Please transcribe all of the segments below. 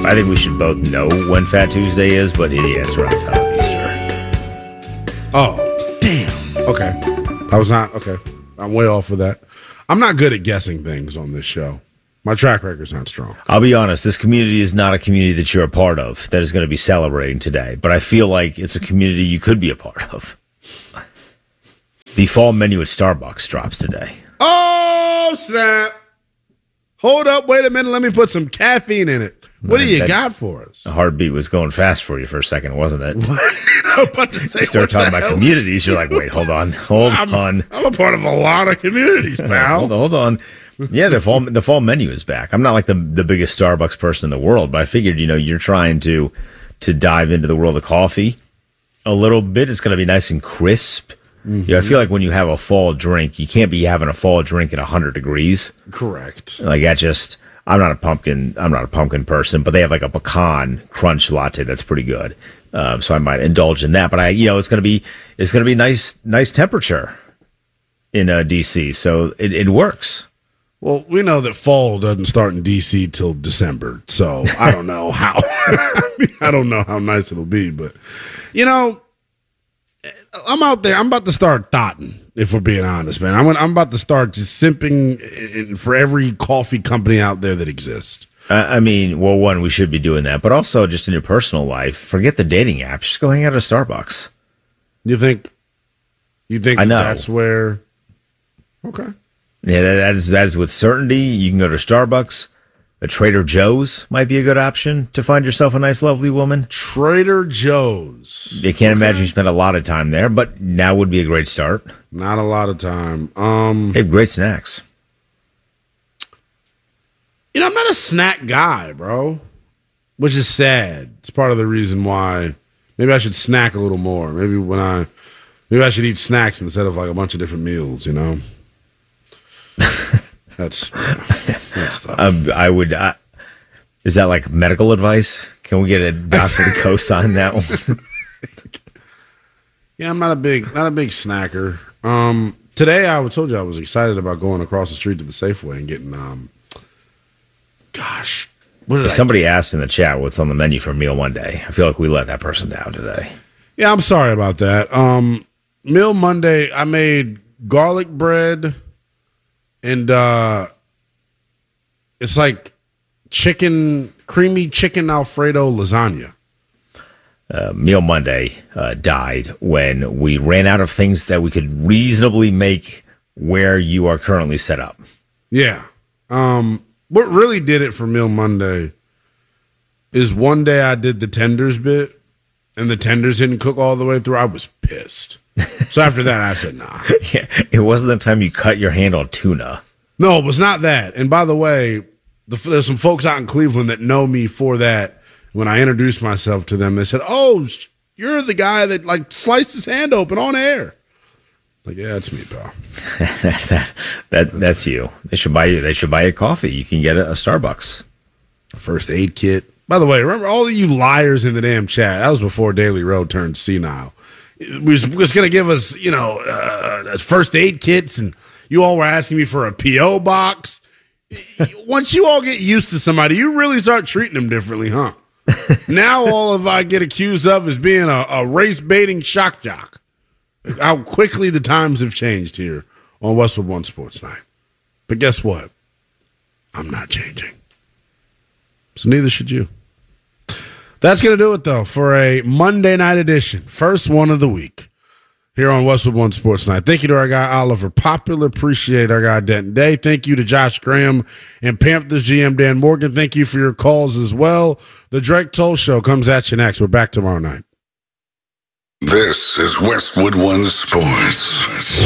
I think we should both know when Fat Tuesday is, but it's around the time of Easter. Oh, damn. Okay. I was not, okay. I'm way off with that. I'm not good at guessing things on this show. My track record's not strong. I'll be honest, this community is not a community that you're a part of that is going to be celebrating today, but I feel like it's a community you could be a part of. The fall menu at Starbucks drops today. Oh, snap. Hold up. Wait a minute. Let me put some caffeine in it. What do you got for us? The heartbeat was going fast for you for a second, wasn't it? You start talking about communities, you're like, wait, hold on. I'm a part of a lot of communities, pal. hold on. Yeah, the fall menu is back. I'm not like the biggest Starbucks person in the world, but I figured, you're trying to dive into the world of coffee a little bit. It's going to be nice and crisp. Mm-hmm. I feel like when you have a fall drink, you can't be having a fall drink at 100 degrees. Correct. Like I'm not a pumpkin person, but they have like a pecan crunch latte that's pretty good. So I might indulge in that. But it's going to be nice temperature in DC, so it works. Well, we know that fall doesn't start in DC till December, so I don't know how. I don't know how nice it'll be, but I'm out there. I'm about to start thotting, if we're being honest, man. I'm about to start just simping for every coffee company out there that exists. One, we should be doing that, but also just in your personal life, forget the dating apps. Just go hang out at Starbucks. You think I know. That's where? Okay. Yeah, that is with certainty. You can go to Starbucks. A Trader Joe's might be a good option to find yourself a nice, lovely woman. Trader Joe's. You can't imagine you spent a lot of time there, but now would be a great start. Not a lot of time. They have great snacks. I'm not a snack guy, bro, which is sad. It's part of the reason why maybe I should snack a little more. Maybe I should eat snacks instead of like a bunch of different meals, That's tough. I would. Is that like medical advice? Can we get a doctor to co-sign that one? Yeah, I'm not a big snacker. Today I told you I was excited about going across the street to the Safeway and getting. Somebody asked in the chat what's on the menu for Meal Monday. I feel like we let that person down today. Yeah, I'm sorry about that. Meal Monday, I made garlic bread. And it's like creamy chicken Alfredo lasagna. Meal Monday died when we ran out of things that we could reasonably make where you are currently set up. Yeah. What really did it for Meal Monday is one day I did the tenders bit, and the tenders didn't cook all the way through. I was pissed. So after that, I said, nah. Yeah, it wasn't the time you cut your hand on tuna. No, it was not that. And by the way, there's some folks out in Cleveland that know me for that. When I introduced myself to them, they said, "Oh, you're the guy that sliced his hand open on air." Like, yeah, that's me, pal. That's you. They should buy you coffee. You can get a Starbucks. First aid kit. By the way, remember all of you liars in the damn chat. That was before Daily Road turned senile. Was going to give us, first aid kits, and you all were asking me for a P.O. box. Once you all get used to somebody, you really start treating them differently, huh? Now all I get accused of is being a race-baiting shock jock. How quickly the times have changed here on Westwood One Sports Night. But guess what? I'm not changing. So neither should you. That's going to do it, though, for a Monday night edition. First one of the week here on Westwood One Sports Night. Thank you to our guy, Oliver Popular. Appreciate our guy, Denton Day. Thank you to Josh Graham and Panthers GM Dan Morgan. Thank you for your calls as well. The Drake Toll Show comes at you next. We're back tomorrow night. This is Westwood One Sports.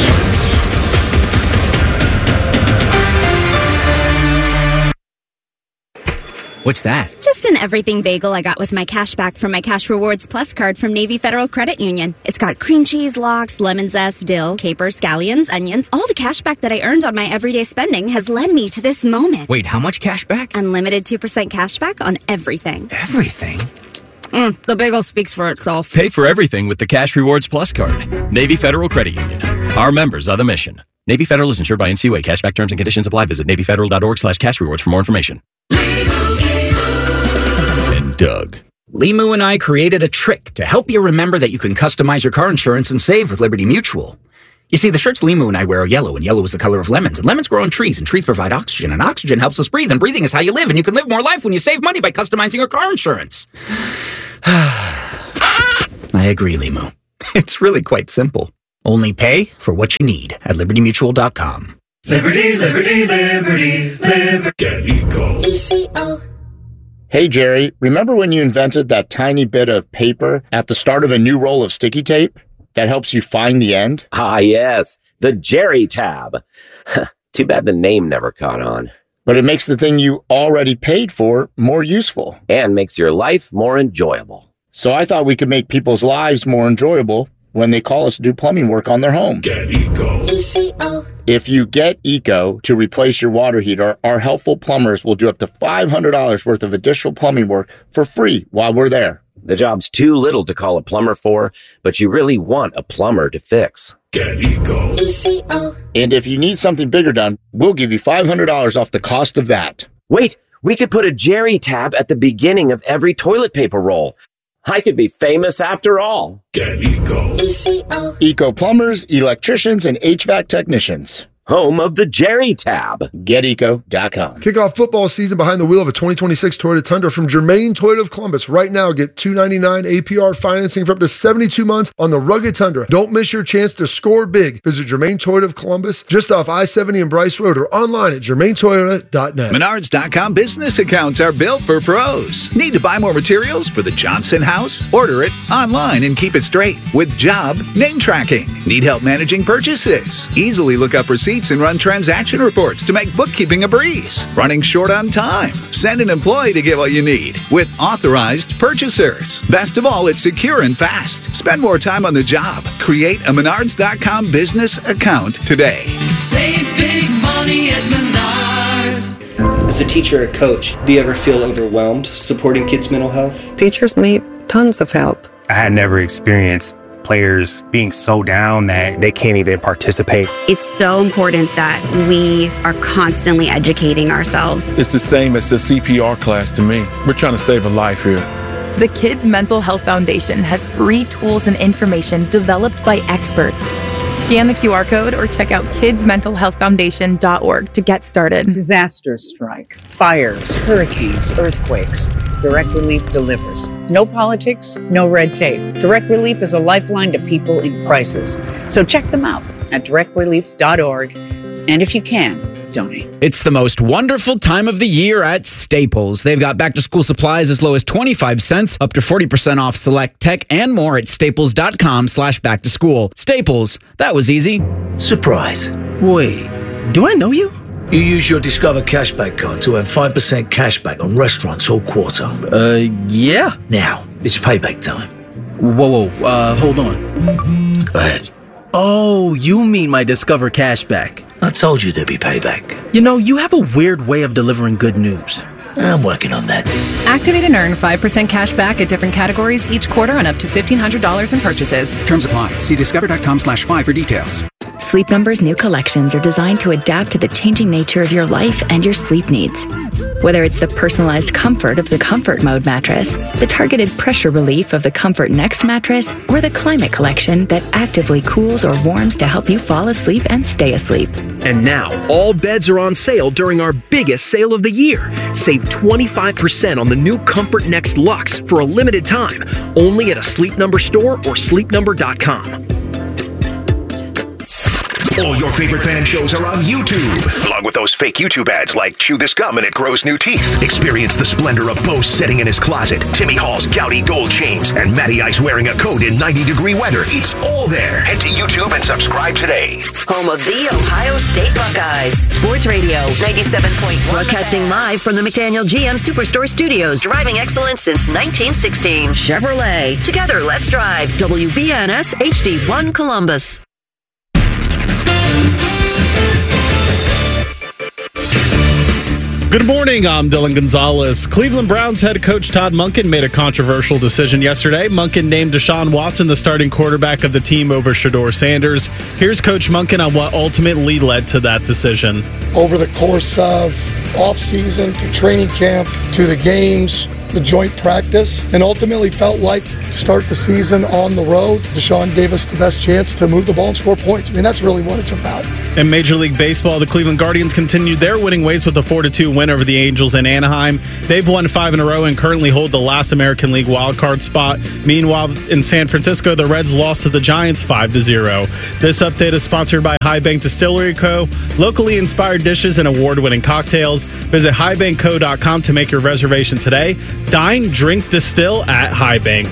What's that? Just an everything bagel I got with my cash back from my Cash Rewards Plus card from Navy Federal Credit Union. It's got cream cheese, lox, lemon zest, dill, capers, scallions, onions. All the cash back that I earned on my everyday spending has led me to this moment. Wait, how much cash back? Unlimited 2% cash back on everything. Everything? The bagel speaks for itself. Pay for everything with the Cash Rewards Plus card. Navy Federal Credit Union. Our members are the mission. Navy Federal is insured by NCUA. Cashback terms and conditions apply. Visit NavyFederal.org/cashrewards for more information. Doug. Limu and I created a trick to help you remember that you can customize your car insurance and save with Liberty Mutual. You see, the shirts Limu and I wear are yellow, and yellow is the color of lemons. And lemons grow on trees, and trees provide oxygen, and oxygen helps us breathe, and breathing is how you live, and you can live more life when you save money by customizing your car insurance. I agree, Limu. It's really quite simple. Only pay for what you need at libertymutual.com. Liberty, liberty, liberty, liberty. Get ECO. Hey, Jerry, remember when you invented that tiny bit of paper at the start of a new roll of sticky tape that helps you find the end? Ah, yes, the Jerry tab. Too bad the name never caught on. But it makes the thing you already paid for more useful. And makes your life more enjoyable. So I thought we could make people's lives more enjoyable when they call us to do plumbing work on their home. Get ECO. ECO. If you get ECO to replace your water heater, our helpful plumbers will do up to $500 worth of additional plumbing work for free while we're there. The job's too little to call a plumber for, but you really want a plumber to fix. Get ECO. ECO. And if you need something bigger done, we'll give you $500 off the cost of that. Wait, we could put a Jerry tab at the beginning of every toilet paper roll. I could be famous after all. Get ECO. ECO. Eco plumbers, electricians, and HVAC technicians. Home of the Jerry tab. GetEco.com. Kick off football season behind the wheel of a 2026 Toyota Tundra from Germain Toyota of Columbus. Right now, get $299 APR financing for up to 72 months on the rugged Tundra. Don't miss your chance to score big. Visit Germain Toyota of Columbus, just off I-70 and Bryce Road, or online at germaintoyota.net. Menards.com business accounts are built for pros. Need to buy more materials for the Johnson house? Order it online and keep it straight with job name tracking. Need help managing purchases? Easily look up receipts and run transaction reports to make bookkeeping a breeze. Running short on time? Send an employee to get what you need with authorized purchasers. Best of all, it's secure and fast. Spend more time on the job. Create a Menards.com business account today. Save big money at Menards. As a teacher or coach, do you ever feel overwhelmed supporting kids' mental health? Teachers need tons of help. I had never experienced players being so down that they can't even participate. It's so important that we are constantly educating ourselves. It's the same as the CPR class to me. We're trying to save a life here. The Kids Mental Health Foundation has free tools and information developed by experts. Scan the QR code or check out kidsmentalhealthfoundation.org to get started. Disasters strike, fires, hurricanes, earthquakes. Direct Relief delivers. No politics, no red tape. Direct Relief is a lifeline to people in crisis. So check them out at directrelief.org. And if you can, donate. It's the most wonderful time of the year at Staples. They've got back-to-school supplies as low as 25 cents, up to 40% off select tech, and more at staples.com/back-to-school. Staples, that was easy. Surprise. Wait, do I know you? You use your Discover Cashback card to earn 5% cashback on restaurants all quarter. Yeah. Now, it's payback time. Whoa, hold on. Go ahead. Oh, you mean my Discover Cashback. I told you there'd be payback. You know, you have a weird way of delivering good news. I'm working on that. Activate and earn 5% cash back at different categories each quarter on up to $1,500 in purchases. Terms apply. See discover.com/5 for details. Sleep Number's new collections are designed to adapt to the changing nature of your life and your sleep needs. Whether it's the personalized comfort of the Comfort Mode mattress, the targeted pressure relief of the Comfort Next mattress, or the Climate Collection that actively cools or warms to help you fall asleep and stay asleep. And now, all beds are on sale during our biggest sale of the year. Save 25% on the new Comfort Next Luxe for a limited time, only at a Sleep Number store or sleepnumber.com. All your favorite fan shows are on YouTube, along with those fake YouTube ads like Chew This Gum and It Grows New Teeth. Experience the splendor of Bo sitting in his closet, Timmy Hall's gouty gold chains, and Matty Ice wearing a coat in 90-degree weather. It's all there. Head to YouTube and subscribe today. Home of the Ohio State Buckeyes. Sports Radio 97.1. Broadcasting live from the McDaniel GM Superstore Studios. Driving excellence since 1916. Chevrolet. Together, let's drive. WBNS HD1 Columbus. Good morning, I'm Dylan Gonzalez. Cleveland Browns head coach Todd Monken made a controversial decision yesterday. Monken named Deshaun Watson the starting quarterback of the team over Shedeur Sanders. Here's Coach Monken on what ultimately led to that decision. Over the course of offseason to training camp to the games, the joint practice, and ultimately felt like to start the season on the road, Deshaun gave us the best chance to move the ball and score points. I mean, that's really what it's about. In Major League Baseball, the Cleveland Guardians continued their winning ways with a 4-2 win over the Angels in Anaheim. They've won 5 in a row and currently hold the last American League wildcard spot. Meanwhile, in San Francisco, the Reds lost to the Giants 5-0. This update is sponsored by High Bank Distillery Co., locally inspired dishes and award-winning cocktails. Visit highbankco.com to make your reservation today. Dine, drink, distill at High Bank.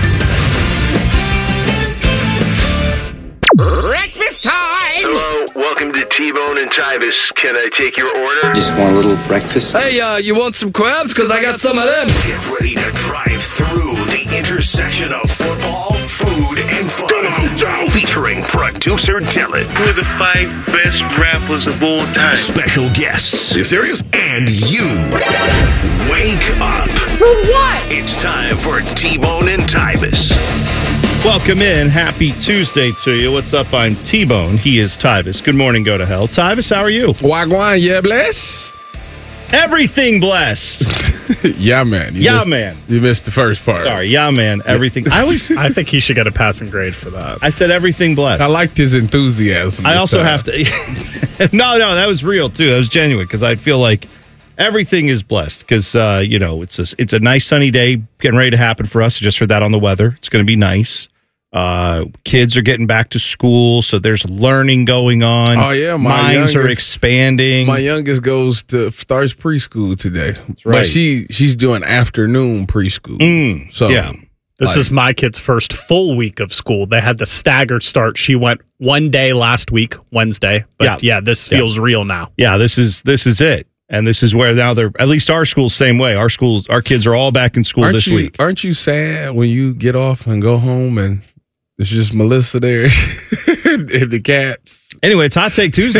Breakfast time! Hello, welcome to T-Bone and Tyvis. Can I take your order? Just want a little breakfast. Hey, you want some crabs? Because I got some of them. Get ready to drive through the intersection of football, food, and fun. Come on, Joe! Featuring producer Dylan. We're the 5 best rappers of all time. Special guests. Are you serious? And you. Wake up. For what? It's time for T-Bone and Tyvis. Welcome in. Happy Tuesday to you. What's up? I'm T-Bone. He is Tyvis. Good morning, go to hell. Tyvis, how are you? Wagwan, yeah, bless. Everything blessed. Yeah, man. You missed the first part. Sorry, yeah, man. Everything. I think he should get a passing grade for that. I said everything blessed. I liked his enthusiasm. I also have to. No, that was real too. That was genuine because I feel like everything is blessed because it's a nice sunny day getting ready to happen for us. I just heard that on the weather. It's going to be nice. Kids are getting back to school, so there's learning going on. Oh yeah, minds are expanding. My youngest starts preschool today. That's right. But she's doing afternoon preschool. So yeah. This is my kid's first full week of school. They had the staggered start. She went one day last week, Wednesday. But this feels real now. Yeah, this is it. And this is where now they're, at least our school's same way. Our kids are all back in school this week. Aren't you sad when you get off and go home and it's just Melissa there and the cats? Anyway, it's Hot Take Tuesday.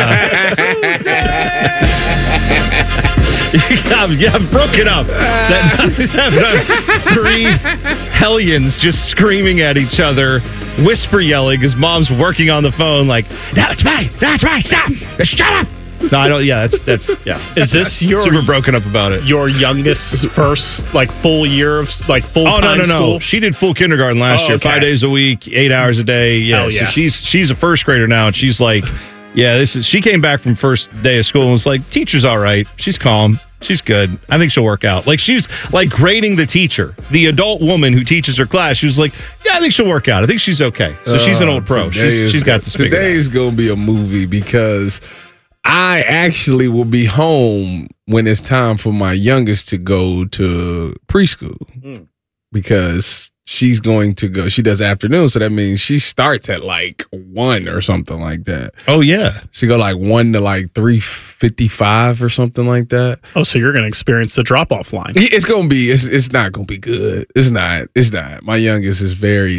I've broken up. Three hellions just screaming at each other, whisper yelling as mom's working on the phone like, no, it's mine, stop, shut up. No, I don't. Yeah, that's yeah. Is this your super broken up about it? Your youngest first full year of full time school? No. She did full kindergarten last year, 5 days a week, 8 hours a day. Yeah, so she's a first grader now, and she's like, yeah, she came back from first day of school and was like, teacher's all right. She's calm. She's good. I think she'll work out. She's grading the teacher, the adult woman who teaches her class. She was like, yeah, I think she'll work out. I think she's okay. So she's an old pro. She's got this figured out. Today's going to be a movie because I actually will be home when it's time for my youngest to go to preschool because she's going to go. She does afternoon, so that means she starts at 1 or something like that. Oh yeah, she go 1 to 3:55 or something like that. Oh, so you're gonna experience the drop off line? It's gonna be. It's not gonna be good. It's not. My youngest is very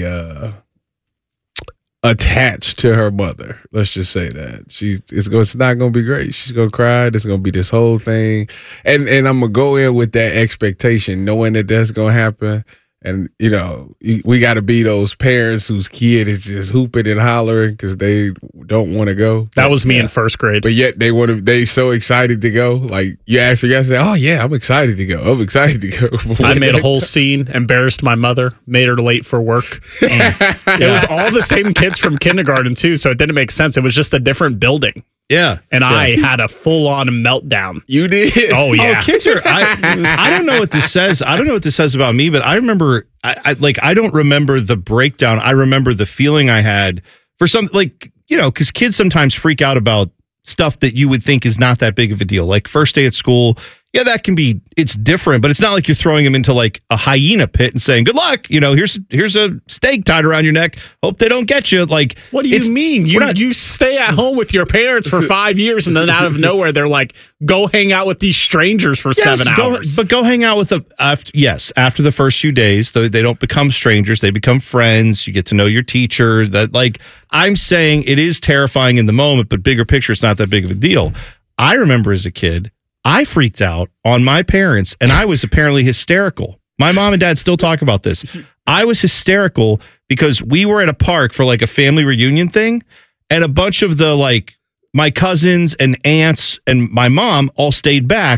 attached to her mother. Let's just say that it's not going to be great. She's going to cry. There's going to be this whole thing, and I'm gonna go in with that expectation, knowing that that's going to happen. And we got to be those parents whose kid is just hooping and hollering because they don't want to go. That was me in first grade. But yet they so excited to go. You asked her yesterday, oh yeah, I'm excited to go. I made a whole scene, embarrassed my mother, made her late for work. It was all the same kids from kindergarten too, so it didn't make sense. It was just a different building. Yeah. And I had a full-on meltdown. You did? Oh, yeah. Oh, kids are... I don't know what this says. I don't know what this says about me, but I remember... I don't remember the breakdown. I remember the feeling I had for some... because kids sometimes freak out about stuff that you would think is not that big of a deal. First day at school... Yeah, that can be, it's different, but it's not like you're throwing them into a hyena pit and saying, good luck, here's a stake tied around your neck. Hope they don't get you. What do you mean? You stay at home with your parents for 5 years and then out of nowhere, they're like, go hang out with these strangers for 7 hours. But go hang out with them. After the first few days, they don't become strangers. They become friends. You get to know your teacher. I'm saying it is terrifying in the moment, but bigger picture, it's not that big of a deal. I remember as a kid, I freaked out on my parents, and I was apparently hysterical. My mom and dad still talk about this. I was hysterical because we were at a park for a family reunion thing, and a bunch of the my cousins and aunts and my mom all stayed back,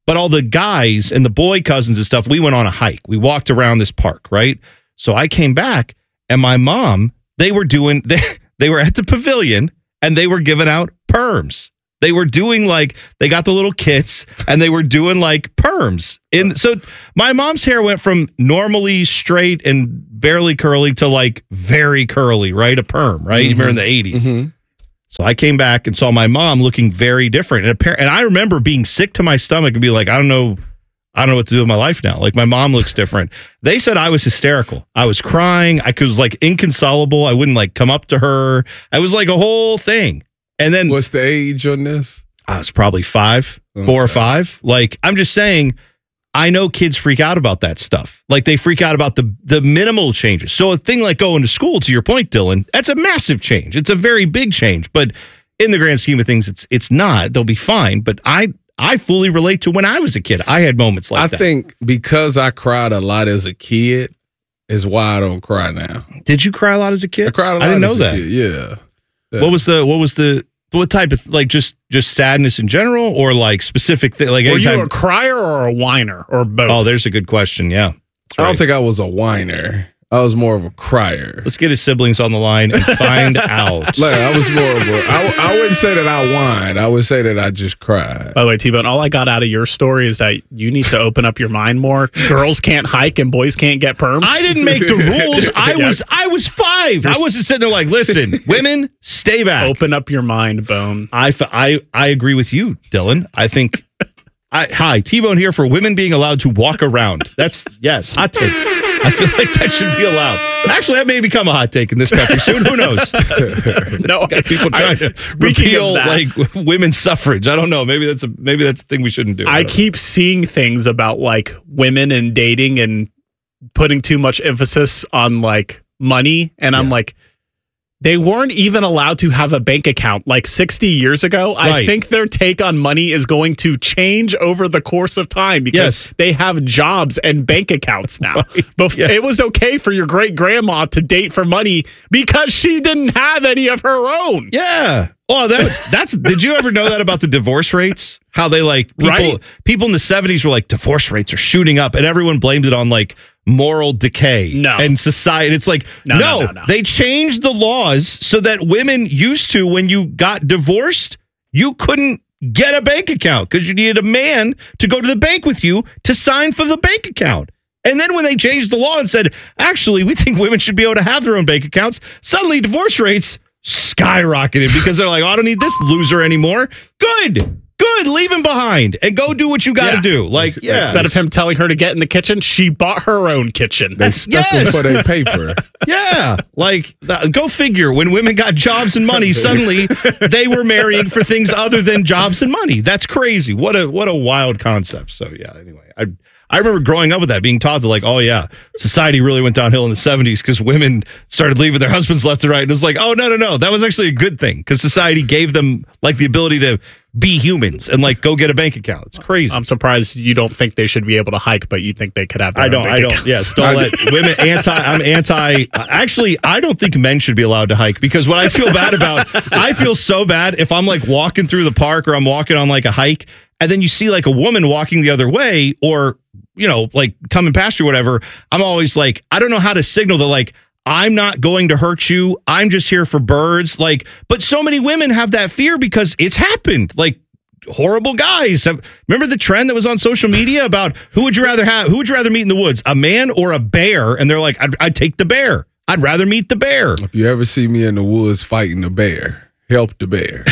But all the guys and the boy cousins and stuff, we went on a hike. We walked around this park, right? So I came back, and my mom, they were at the pavilion, and they were giving out perms. They were doing they got the little kits, and they were doing perms. So my mom's hair went from normally straight and barely curly to very curly, right? A perm, right? Mm-hmm. Even in the 80s. Mm-hmm. So I came back and saw my mom looking very different. And I remember being sick to my stomach and be like, I don't know what to do with my life now. My mom looks different. They said I was hysterical. I was crying. I was inconsolable. I wouldn't come up to her. I was a whole thing. And then what's the age on this? I was probably 4 or 5. I'm just saying, I know kids freak out about that stuff. They freak out about the minimal changes. So a thing like going to school, to your point, Dylan, that's a massive change. It's a very big change. But in the grand scheme of things, it's not. They'll be fine. But I fully relate to when I was a kid. I had moments like that. I think because I cried a lot as a kid is why I don't cry now. Did you cry a lot as a kid? I cried a lot. I didn't know as a that. kid. Yeah. What type of just sadness in general, or specific thing? Were you a crier or a whiner or both? Oh, there's a good question. Yeah, I don't think I was a whiner. I was more of a crier. Let's get his siblings on the line and find out. I was more of I wouldn't say that I whined. I would say that I just cried. By the way, T-Bone, all I got out of your story is that you need to open up your mind more. Girls can't hike and boys can't get perms. I didn't make the rules. I was 5. I wasn't sitting there listen, women, stay back. Open up your mind, Bone. I agree with you, Dylan. I think. Hi, T-Bone here for women being allowed to walk around. Yes, hot take. I feel like that should be allowed. Actually, that may become a hot take in this country soon. Who knows? No, got people trying to repeal women's suffrage. I don't know. Maybe that's a thing we shouldn't do. I keep seeing things about women and dating and putting too much emphasis on money, and I'm they weren't even allowed to have a bank account 60 years ago. Right. I think their take on money is going to change over the course of time because they have jobs and bank accounts now. Right. It was okay for your great grandma to date for money because she didn't have any of her own. Yeah. Oh, that's. Did you ever know that about the divorce rates? How they people in the 70s were divorce rates are shooting up, and everyone blamed it on moral decay and society. It's no. They changed the laws so that women used to, when you got divorced, you couldn't get a bank account because you needed a man to go to the bank with you to sign for the bank account. And then when they changed the law and said, actually, we think women should be able to have their own bank accounts, suddenly divorce rates skyrocketed because they're I don't need this loser anymore. Good. Leave him behind and go do what you got to do. Instead of him telling her to get in the kitchen, she bought her own kitchen. They stuck them for their paper. Yeah. Go figure. When women got jobs and money, suddenly they were marrying for things other than jobs and money. That's crazy. What a wild concept. So yeah, anyway, I remember growing up with that, being taught that society really went downhill in the 70s because women started leaving their husbands left and right. And it's oh, no. That was actually a good thing because society gave them the ability to be humans and go get a bank account. It's crazy. I'm surprised you don't think they should be able to hike, but you think they could have their own bank accounts. Yes, don't let women I'm anti. Actually, I don't think men should be allowed to hike because what I feel bad about, I feel so bad if I'm walking through the park or I'm walking on a hike and then you see a woman walking the other way or coming past you or whatever. I'm always I don't know how to signal that I'm not going to hurt you. I'm just here for birds. But so many women have that fear because it's happened. Horrible guys. Remember the trend that was on social media about who would you rather meet in the woods, a man or a bear? And they're I'd take the bear. I'd rather meet the bear. If you ever see me in the woods fighting a bear, help the bear.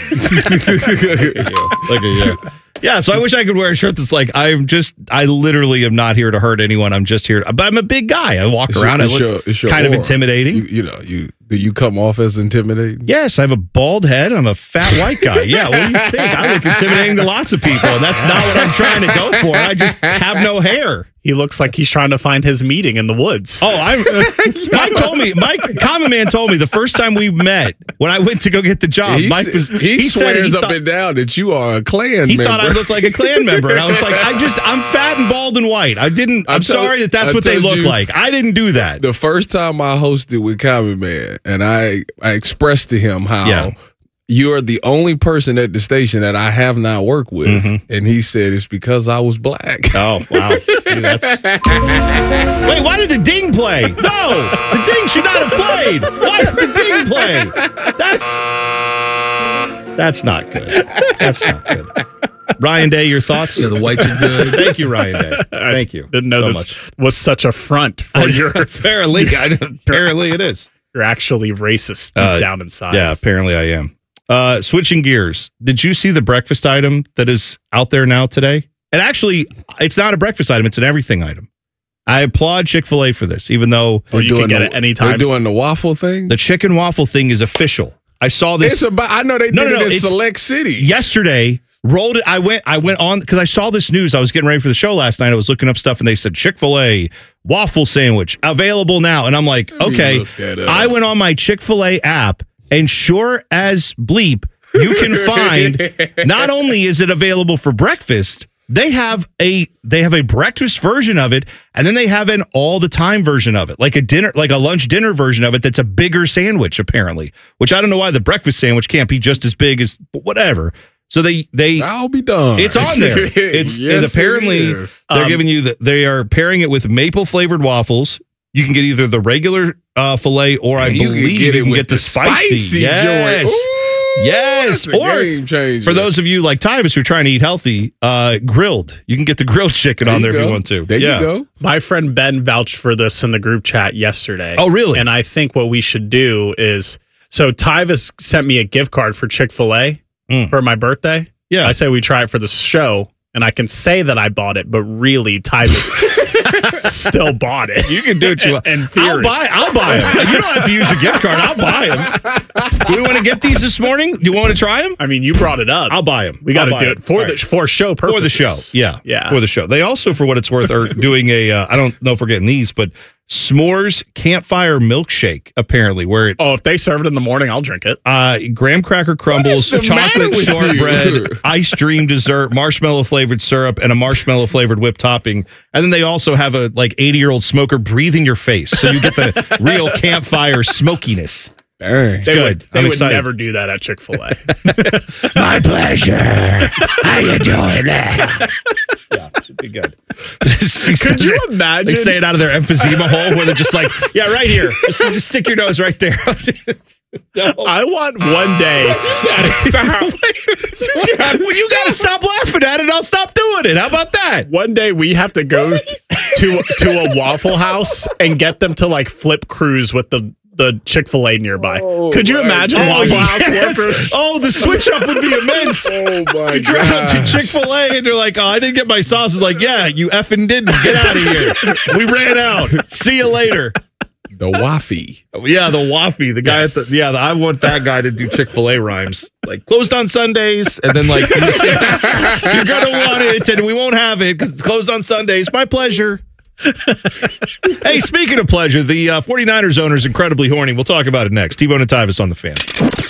Yeah, so I wish I could wear a shirt that's I literally am not here to hurt anyone. I'm just here. But I'm a big guy. I walk around. I look kind of intimidating. Do you come off as intimidating? Yes, I have a bald head. I'm a fat white guy. Yeah, what do you think? I look intimidating to lots of people, and that's not what I'm trying to go for. I just have no hair. He looks like he's trying to find his meeting in the woods. Oh, Mike Common Man told me the first time we met when I went to go get the job. He swears up and down that you are a Klan member. He thought I looked like a Klan member, and I was I'm fat and bald and white. I'm sorry that's what they look like. I didn't do that. The first time I hosted with Common Man, and I expressed to him how You are the only person at the station that I have not worked with. Mm-hmm. And he said it's because I was black. Oh, wow. See, Wait, why did the ding play? No, the ding should not have played. Why did the ding play? That's not good. That's not good. Ryan Day, your thoughts? Yeah, the whites are good. Thank you, Ryan Day. Thank you. Didn't know so this much. was such a front for your. Apparently it is. You're actually racist deep down inside. Yeah, apparently I am. Switching gears. Did you see the breakfast item that is out there now today? And actually, it's not a breakfast item. It's an everything item. I applaud Chick-fil-A for this, even though you can get it anytime. They're doing the waffle thing? The chicken waffle thing is official. I saw this. I know they did it in select cities. Yesterday, rolled it. I went on because I saw this news. I was getting ready for the show last night. I was looking up stuff and they said Chick-fil-A waffle sandwich available now. And I'm like, okay. I went on my Chick-fil-A app and sure as bleep, you can find not only is it available for breakfast, they have a breakfast version of it, and then they have an all the time version of it, like a lunch dinner version of it that's a bigger sandwich apparently. Which I don't know why the breakfast sandwich can't be just as big as whatever. So they I'll be done. It's on there. And apparently they're giving you they are pairing it with maple flavored waffles. You can get either the regular filet or I believe you can get the spicy yes. Joy. Yes, or game changer. For those of you like Tyvis who are trying to eat healthy, grilled. You can get the grilled chicken on there if you want to. There you go. My friend Ben vouched for this in the group chat yesterday. Oh, really? And I think what we should do is, so Tyvis sent me a gift card for Chick-fil-A for my birthday. Yeah. I say we try it for the show, and I can say that I bought it, but really Tyvis still bought it. You can do what you want. In theory. I'll buy them. You don't have to use a gift card. I'll buy them. Do we want to get these this morning? Do you want to try them? I mean, you brought it up. I'll buy them. We got to do it for show purposes. For the show. Yeah. Yeah. For the show. They also, for what it's worth, are doing I don't know if we're getting these, but s'mores campfire milkshake, apparently, where if they serve it in the morning, I'll drink it. Graham cracker crumbles, chocolate shortbread, ice dream dessert, marshmallow flavored syrup, and a marshmallow flavored whipped topping. And then they also have a 80-year-old smoker breathe in your face, so you get the real campfire smokiness. It's good. They I'm would excited. never do that at Chick-fil-A. My pleasure. How you doing? Yeah, it'd be good. Could you imagine? They say it out of their emphysema hole where they're just like, yeah, right here. Just stick your nose right there. No. I want one day. Well, you got to stop laughing at it. I'll stop doing it. How about that? One day we have to go to a Waffle House and get them to flip cruise with the Chick-fil-A nearby. Could you imagine Waffle House workers? Oh, the switch up would be immense. Oh my You drive up to Chick-fil-A and they're like, oh, I didn't get my sauce. It's like, yeah, you effing didn't. Get out of here. We ran out. See you later. The Waffy. Yeah, the Waffy. The guy I want that guy to do Chick-fil-A rhymes. Closed on Sundays, and then you're going to want it, and we won't have it because it's closed on Sundays. My pleasure. Hey, speaking of pleasure, the 49ers owner is incredibly horny. We'll talk about it next. T-Bone and Tyvis on the Fan.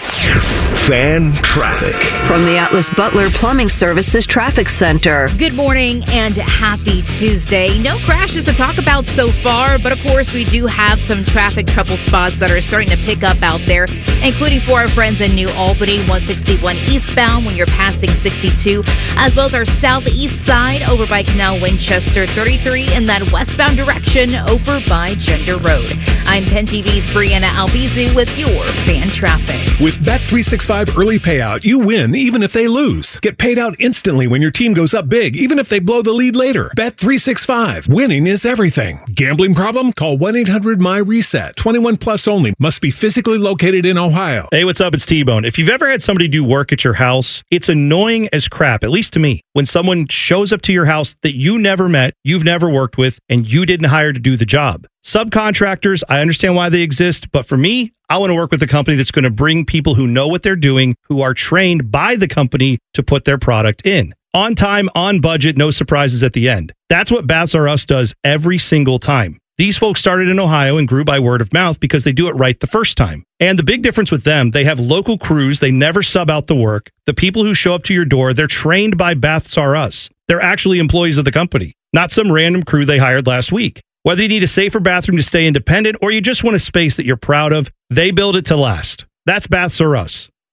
Fan traffic. From the Atlas Butler Plumbing Services Traffic Center. Good morning and happy Tuesday. No crashes to talk about so far, but of course we do have some traffic trouble spots that are starting to pick up out there, including for our friends in New Albany, 161 eastbound when you're passing 62, as well as our southeast side over by Canal Winchester, 33 in that westbound direction over by Gender Road. I'm 10 TV's Brianna Albizu with your Fan Traffic. With Bet365 Early Payout, you win even if they lose. Get paid out instantly when your team goes up big, even if they blow the lead later. Bet365. Winning is everything. Gambling problem? Call 1-800-MY-RESET. 21 plus only. Must be physically located in Ohio. Hey, what's up? It's T-Bone. If you've ever had somebody do work at your house, it's annoying as crap, at least to me, when someone shows up to your house that you never met, you've never worked with, and you didn't hire to do the job. Subcontractors, I understand why they exist, but for me, I want to work with a company that's going to bring people who know what they're doing, who are trained by the company to put their product in. On time, on budget, no surprises at the end. That's what Baths R Us does every single time. These folks started in Ohio and grew by word of mouth because they do it right the first time. And the big difference with them, they have local crews. They never sub out the work. The people who show up to your door, they're trained by Baths R Us. They're actually employees of the company, not some random crew they hired last week. Whether you need a safer bathroom to stay independent or you just want a space that you're proud of, they build it to last. That's Baths R Us.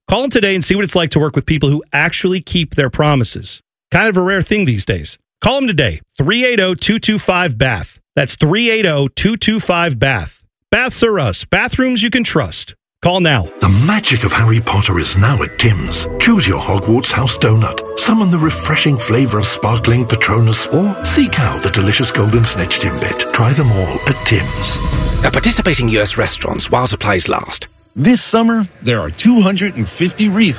Call them today and see what it's like to work with people who actually keep their promises. Kind of a rare thing these days. Call them today. 380-225-BATH. That's 380-225-BATH. Baths are us. Bathrooms you can trust. Call now. The magic of Harry Potter is now at Tim's. Choose your Hogwarts house donut. Summon the refreshing flavor of sparkling Patronus, or seek out the delicious golden snitch Timbit. Try them all at Tim's. At participating U.S. restaurants while supplies last. This summer, there are 250 reasons